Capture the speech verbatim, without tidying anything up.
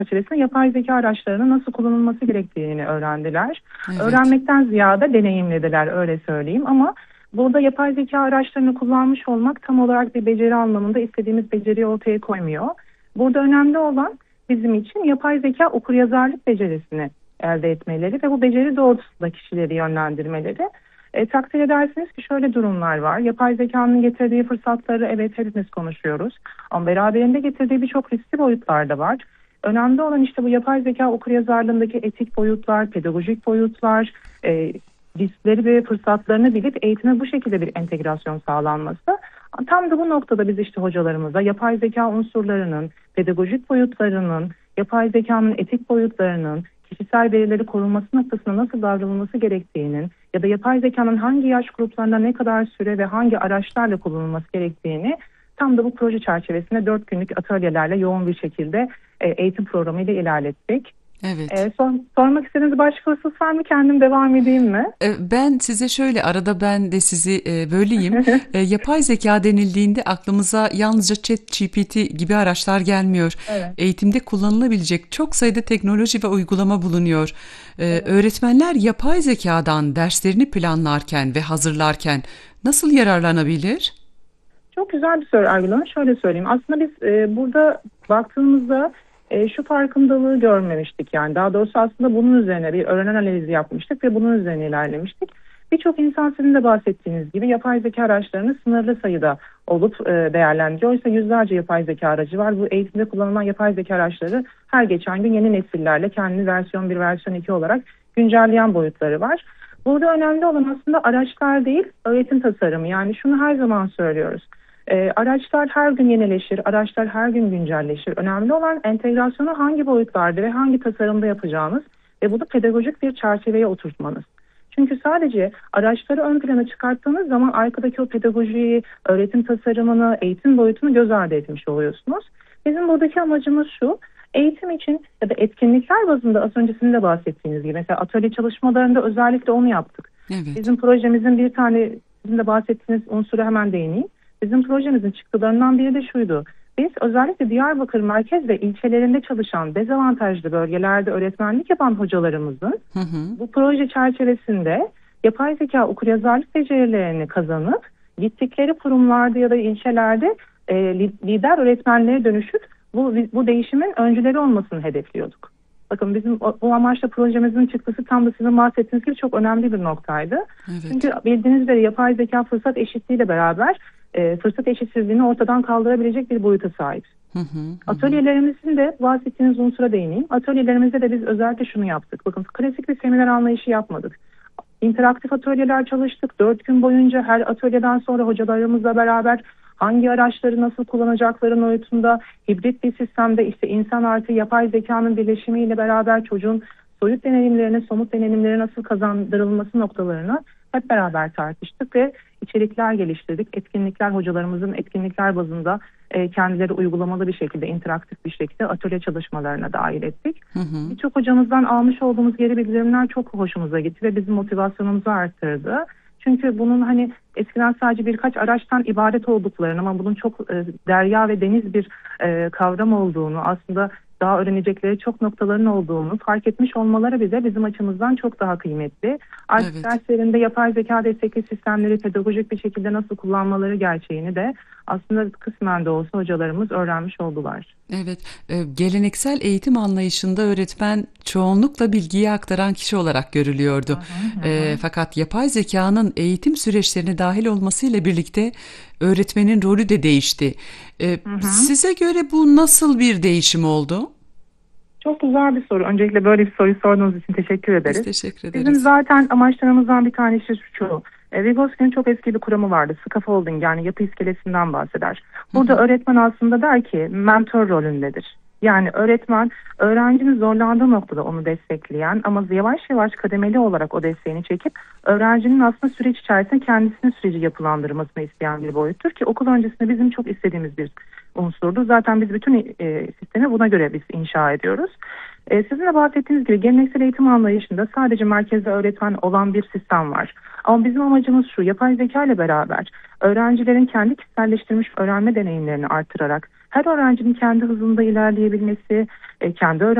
çerçevesinde yapay zeka araçlarının nasıl kullanılması gerektiğini öğrendiler. Evet. Öğrenmekten ziyade deneyimlediler, öyle söyleyeyim. Ama burada yapay zeka araçlarını kullanmış olmak tam olarak bir beceri anlamında istediğimiz beceriyi ortaya koymuyor. Burada önemli olan bizim için yapay zeka okuryazarlık becerisini elde etmeleri ve bu beceri doğrultusunda kişileri yönlendirmeleri. E, takdir edersiniz ki şöyle durumlar var. Yapay zekanın getirdiği fırsatları evet hepimiz konuşuyoruz. Ama beraberinde getirdiği birçok riskli boyutlar da var. Önemli olan işte bu yapay zeka okuryazarlığındaki etik boyutlar, pedagojik boyutlar, e, riskleri ve fırsatlarını bilip eğitime bu şekilde bir entegrasyon sağlanması. Tam da bu noktada biz işte hocalarımıza yapay zeka unsurlarının, pedagojik boyutlarının, yapay zekanın etik boyutlarının, kişisel verileri korunması noktasında nasıl davranılması gerektiğinin ya da yapay zekanın hangi yaş gruplarında ne kadar süre ve hangi araçlarla kullanılması gerektiğini tam da bu proje çerçevesinde dört günlük atölyelerle yoğun bir şekilde e, eğitim programıyla ilerlettik. Evet. E, sor, sormak istediğiniz başka husus var mı? Kendim devam edeyim mi? Ben size şöyle, arada ben de sizi böleyim. Yapay zeka denildiğinde aklımıza yalnızca ChatGPT gibi araçlar gelmiyor. Evet. Eğitimde kullanılabilecek çok sayıda teknoloji ve uygulama bulunuyor. Evet. Öğretmenler yapay zekadan derslerini planlarken ve hazırlarken nasıl yararlanabilir? Çok güzel bir soru Ergül Hanım. Şöyle söyleyeyim. Aslında biz e, burada baktığımızda E, şu farkındalığı görmemiştik, yani daha doğrusu aslında bunun üzerine bir öğrenen analizi yapmıştık ve bunun üzerine ilerlemiştik. Birçok insan sizin de bahsettiğiniz gibi yapay zeka araçlarını sınırlı sayıda olup e, değerlendiriyor. Oysa yüzlerce yapay zeka aracı var. Bu eğitimde kullanılan yapay zeka araçları her geçen gün yeni nesillerle kendini versiyon bir, versiyon iki olarak güncelleyen boyutları var. Burada önemli olan aslında araçlar değil, öğretim tasarımı. Yani şunu her zaman söylüyoruz. E, araçlar her gün yenileşir, araçlar her gün güncelleşir. Önemli olan entegrasyonu hangi boyutlarda ve hangi tasarımda yapacağınız ve bunu pedagojik bir çerçeveye oturtmanız. Çünkü sadece araçları ön plana çıkarttığınız zaman arkadaki o pedagojiyi, öğretim tasarımını, eğitim boyutunu göz ardı etmiş oluyorsunuz. Bizim buradaki amacımız şu: eğitim için ya da etkinlikler bazında az öncesinde de bahsettiğiniz gibi mesela atölye çalışmalarında özellikle onu yaptık. Evet. Bizim projemizin bir tane, sizin de bahsettiğiniz unsura hemen değineyim. Bizim projemizin çıktılarından biri de şuydu. Biz özellikle Diyarbakır merkez ve ilçelerinde çalışan dezavantajlı bölgelerde öğretmenlik yapan hocalarımızın hı hı. bu proje çerçevesinde yapay zeka okuryazarlık becerilerini kazanıp gittikleri kurumlarda ya da ilçelerde e, lider öğretmenlere dönüşüp bu, bu değişimin öncüleri olmasını hedefliyorduk. Bakın bizim o, bu amaçla projemizin çıktısı tam da sizin bahsettiğiniz gibi çok önemli bir noktaydı. Evet. Çünkü bildiğiniz üzere yapay zeka fırsat eşitliğiyle beraber e, fırsat eşitsizliğini ortadan kaldırabilecek bir boyuta sahip. Hı hı, hı. Atölyelerimizin de bahsettiğiniz unsura değineyim. Atölyelerimizde de biz özellikle şunu yaptık. Bakın klasik bir seminer anlayışı yapmadık. İnteraktif atölyeler çalıştık. Dört gün boyunca her atölyeden sonra hocalarımızla beraber hangi araçları nasıl kullanacakları boyutunda hibrit bir sistemde işte insan artı yapay zekanın birleşimiyle beraber çocuğun soyut deneyimlerine, somut deneyimlere nasıl kazandırılması noktalarını hep beraber tartıştık ve içerikler geliştirdik. Etkinlikler, hocalarımızın etkinlikler bazında e, kendileri uygulamalı bir şekilde, interaktif bir şekilde atölye çalışmalarına dahil ettik. Hı hı. Birçok hocamızdan almış olduğumuz geri bildirimler çok hoşumuza gitti ve bizim motivasyonumuzu arttırdı. Çünkü bunun hani eskiden sadece birkaç araçtan ibaret olduklarını ama bunun çok e, derya ve deniz bir e, kavram olduğunu, aslında daha öğrenecekleri çok noktaların olduğunu fark etmiş olmaları bize bizim açımızdan çok daha kıymetli. Artık Evet. derslerinde yapay zeka destekli sistemleri pedagojik bir şekilde nasıl kullanmaları gerçeğini de aslında kısmen de olsa hocalarımız öğrenmiş oldular. Evet, e, geleneksel eğitim anlayışında öğretmen çoğunlukla bilgiyi aktaran kişi olarak görülüyordu. Hı hı. E, fakat yapay zekanın eğitim süreçlerine dahil olmasıyla birlikte öğretmenin rolü de değişti. E, Hı hı. Size göre bu nasıl bir değişim oldu? Çok güzel bir soru. Öncelikle böyle bir soruyu sorduğunuz için teşekkür ederiz. Biz teşekkür ederiz. Bizim zaten amaçlarımızdan bir tanesi şu. E, Vygotsky'nin çok eski bir kuramı vardı. Scaffolding, yani yapı iskelesinden bahseder. Burada hı hı. öğretmen aslında der ki mentor rolündedir. Yani öğretmen öğrencinin zorlandığı noktada onu destekleyen ama yavaş yavaş kademeli olarak o desteğini çekip öğrencinin aslında süreç içerisinde kendisinin süreci yapılandırmasını isteyen bir boyuttur ki okul öncesinde bizim çok istediğimiz bir unsurdu. Zaten biz bütün e, sistemi buna göre biz inşa ediyoruz. E, sizin de bahsettiğiniz gibi geleneksel eğitim anlayışında sadece merkezde öğretmen olan bir sistem var. Ama bizim amacımız şu: yapay zeka ile beraber öğrencilerin kendi kişiselleştirilmiş öğrenme deneyimlerini artırarak her öğrencinin kendi hızında ilerleyebilmesi, e, kendi